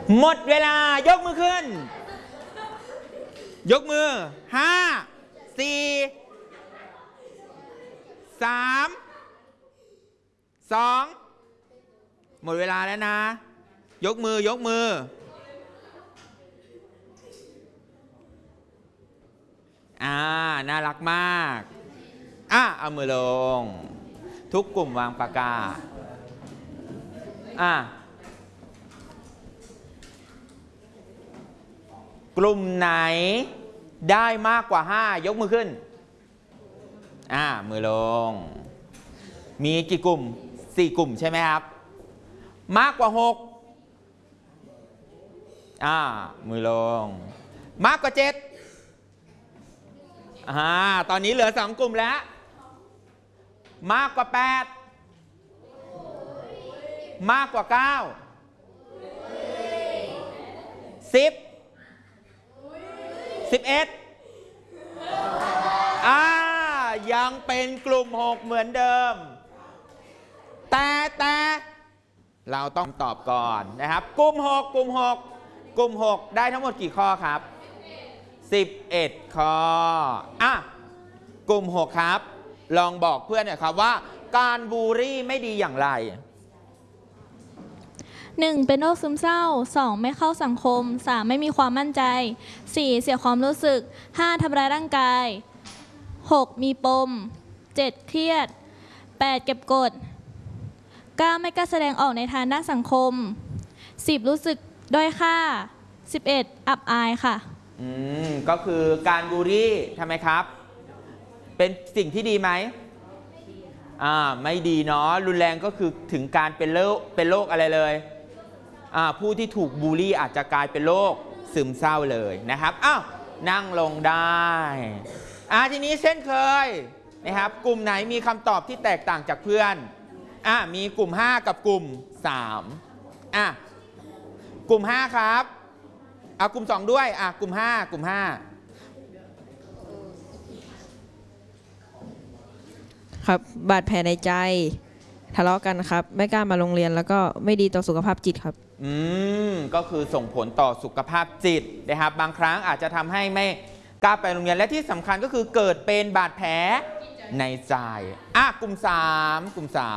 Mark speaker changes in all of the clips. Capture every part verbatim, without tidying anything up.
Speaker 1: หมดเวลายกมือขึ้นยกมือห้าสี่สามสองหมดเวลาแล้วนะยกมือยกมืออ่าน่ารักมากอ่ะเอามือลงทุกกลุ่มวางปากกาอ่ะกลุ่มไหนได้มากกว่าห้ายกมือขึ้นอ่ามือลงมีกี่กลุ่มสี่กลุ่มใช่ไหมครับมากกว่าหกอ่ามือลงมากกว่าเจ็ดอ่าตอนนี้เหลือสองกลุ่มแล้วมากกว่าแปดมากกว่าเก้าสิบสิบเอ็ดอ่ายังเป็นกลุ่มหกเหมือนเดิมแต่แต่เราต้องตอบก่อนนะครับกลุ่มหกกลุ่มหกกลุ่มหกได้ทั้งหมดกี่ข้อครับสิบเอ็ดข้ออ่ะกลุ่มหกครับลองบอกเพื่อนหน่อยครับว่าการบูลลี่ไม่ดีอย่างไร
Speaker 2: หนึ่งเป็นโรคซึมเศร้าสองไม่เข้าสังคมสามไม่มีความมั่นใจสี่เสียความรู้สึกห้าทำร้ายร่างกายหกมีปมเจ็ดเครียดแปดเก็บกดเก้าไม่กล้าแสดงออกในทางด้านสังคมสิบรู้สึกด้อยค่าสิบเอ็ดอับอายค่ะ
Speaker 1: อืมก็คือการบูลลี่ทำไมครับเป็นสิ่งที่ดีไหมอ่าไม่ดีเนาะรุนแรงก็คือถึงการเป็นโรคเป็นโรคอะไรเลยอ่าผู้ที่ถูกบูลลี่อาจจะกลายเป็นโรคซึมเศร้าเลยนะครับอ้าวนั่งลงได้อ่าทีนี้เช่นเคยนะครับกลุ่มไหนมีคำตอบที่แตกต่างจากเพื่อนอ่ะมีกลุ่มห้ากับกลุ่มสามอ่ะกลุ่มห้าครับเอากลุ่มสองด้วยอ่ะกลุ่มห้ากลุ่มห้า
Speaker 3: ครับบาดแผลในใจทะเลาะกันครับไม่กล้ามาโรงเรียนแล้วก็ไม่ดีต่อสุขภาพจิตครับ
Speaker 1: อืมก็คือส่งผลต่อสุขภาพจิตนะครับบางครั้งอาจจะทำให้ไม่กล้าไปโรงเรียนและที่สำคัญก็คือเกิดเป็นบาดแผลในใจอ่ะกลุ่มสามกลุ่มสาม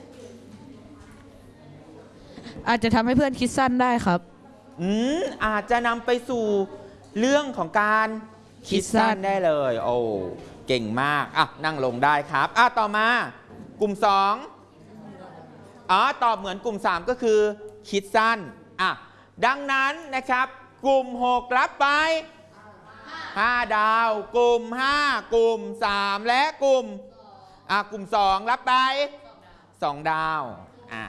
Speaker 3: อาจจะทำให้เพื่อนคิดสั้นได้ครับ
Speaker 1: อืมอาจจะนำไปสู่เรื่องของการคิดสั้นได้เลยโอ้เก่งมากอ่ะนั่งลงได้ครับอ่ะต่อมากลุ่มสองอ๋อตอบเหมือนกลุ่มสามก็คือคิดสั้นอ่ะดังนั้นนะครับกลุ่มหกรับไปห้าดาวกลุ่มห้ากลุ่มสามและกลุ่มอ่ะกลุ่มสองรับไปสองดาวอ่ะ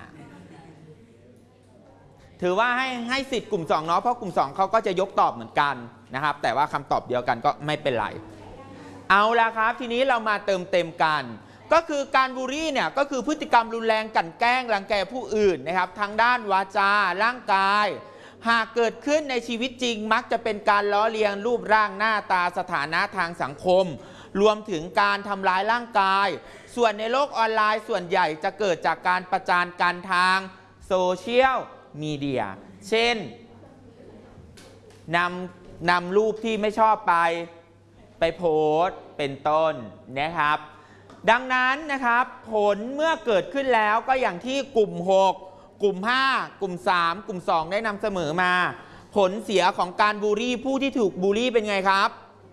Speaker 1: ถือว่าให้ให้สิทธิ์กลุ่มสองเนาะเพราะกลุ่มสองเขาก็จะยกตอบเหมือนกันนะครับแต่ว่าคำตอบเดียวกันก็ไม่เป็นไรเอาละครับทีนี้เรามาเติมเต็มกันก็คือการบูลลี่เนี่ยก็คือพฤติกรรมรุนแรงกลั่นแกล้งรังแกผู้อื่นนะครับทางด้านวาจาร่างกายหากเกิดขึ้นในชีวิตจริงมักจะเป็นการล้อเลียนรูปร่างหน้าตาสถานะทางสังคมรวมถึงการทำร้ายร่างกายส่วนในโลกออนไลน์ส่วนใหญ่จะเกิดจากการประจานกันทางโซเชียลมีเดียเช่นนำนำรูปที่ไม่ชอบไปไปโพสต์เป็นต้นนะครับดังนั้นนะครับผลเมื่อเกิดขึ้นแล้วก็อย่างที่กลุ่มหกกลุ่มห้ากลุ่มสามกลุ่มสองได้นำเสมอมาผลเสียของการบูลลี่ผู้ที่ถูกบูลลี่เป็นไงครับ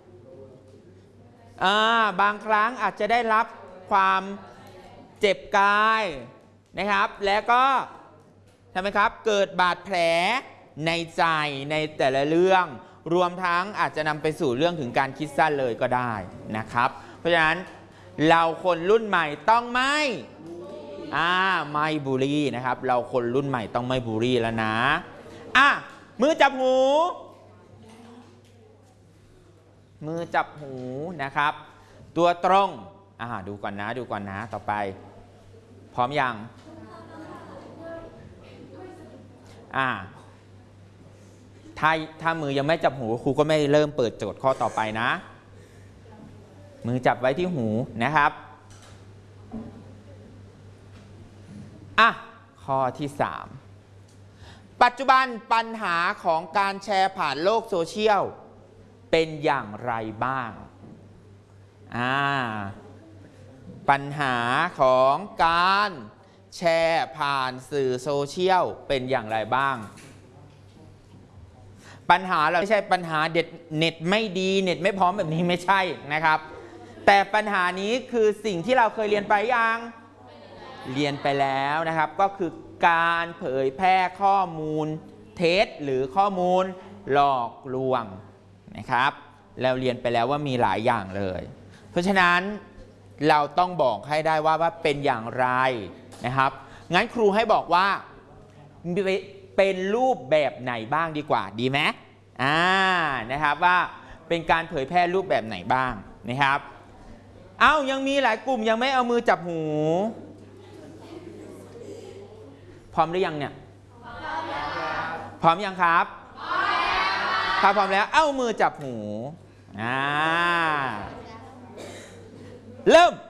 Speaker 1: อ่าบางครั้งอาจจะได้รับความเจ็บกายนะครับและก็ใช่ไหมครับเกิดบาดแผลในใจในแต่ละเรื่องรวมทั้งอาจจะนำไปสู่เรื่องถึงการคิดสั้นเลยก็ได้นะครับเพราะฉะนั้นเราคนรุ่นใหม่ต้องไม่อ่าไม่บูลลี่นะครับเราคนรุ่นใหม่ต้องไม่บูลลี่แล้วนะอ่ะมือจับหูมือจับหูนะครับตัวตรงอ่าดูก่อนนะดูก่อนนะต่อไปพร้อมยังอ่าถ้าถ้ามือยังไม่จับหูครูก็ไม่เริ่มเปิดโจทย์ข้อต่อไปนะมือจับไว้ที่หูนะครับอ่ะข้อที่สามปัจจุบันปัญหาของการแชร์ผ่านโลกโซเชียลเป็นอย่างไรบ้างอ่าปัญหาของการแชร์ผ่านสื่อโซเชียลเป็นอย่างไรบ้างปัญหาเราไม่ใช่ปัญหาเด็ดเน็ตไม่ดีเน็ตไม่พร้อมแบบนี้ไม่ใช่นะครับแต่ปัญหานี้คือสิ่งที่เราเคยเรียนไปยังเรียนไปแล้วนะครับก็คือการเผยแพร่ข้อมูลเท็จหรือข้อมูลหลอกลวงนะครับเราเรียนไปแล้วว่ามีหลายอย่างเลยเพราะฉะนั้นเราต้องบอกให้ได้ว่าว่าเป็นอย่างไรนะครับงั้นครูให้บอกว่าเป็นรูปแบบไหนบ้างดีกว่าดีไหมอ่านะครับว่าเป็นการเผยแพร่รูปแบบไหนบ้างนะครับเอ้ายังมีหลายกลุ่มยังไม่เอามือจับหูพร้อมหรือยังเนี่ยพร้อมยังครับถ้าพร้อมแล้วเอามือจับหูอ่าเริ่ม